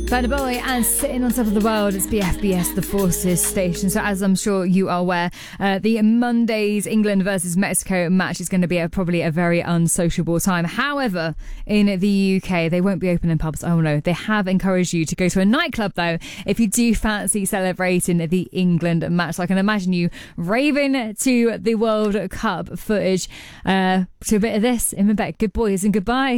Burna Boy and Sitting on Top of the World. It's BFBS, the Forces station. So as I'm sure you are aware, the Monday's England versus Mexico match is going to be probably a very unsociable time. However, in the UK, they won't be open in pubs. Oh no, they have encouraged you to go to a nightclub though if you do fancy celebrating the England match. So I can imagine you raving to the World Cup footage to a bit of this in Mabek. Good boys and goodbye.